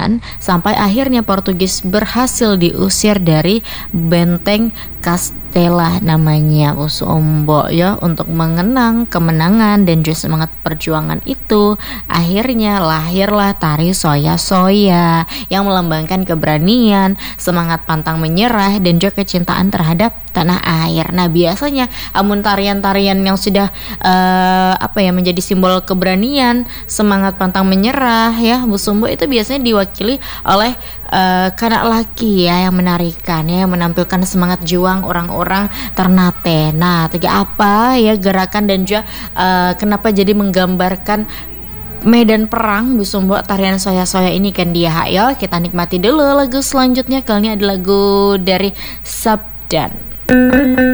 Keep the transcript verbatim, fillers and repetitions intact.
penjajahan sampai akhirnya Portugis berhasil diusir dari benteng Castella namanya Usombo ya. Untuk mengenang kemenangan dan juga semangat perjuangan itu, akhirnya lahirlah tari soya-soya yang melambangkan keberanian, semangat pantang menyerah dan juga kecintaan terhadap tanah air. Nah biasanya amun tarian-tarian yang sudah uh, apa ya menjadi simbol keberanian, semangat pantang menyerah ya Usombo itu biasanya diwakili oleh uh, kanak laki ya yang menarikan ya, yang menampilkan semangat juang orang-orang Ternate. Nah, tiga apa ya gerakan dan juga uh, kenapa jadi menggambarkan medan perang Usombo tarian soya-soya ini kan dia. Ayo kita nikmati dulu lagu selanjutnya. Kali ini ada lagu dari Sabdan.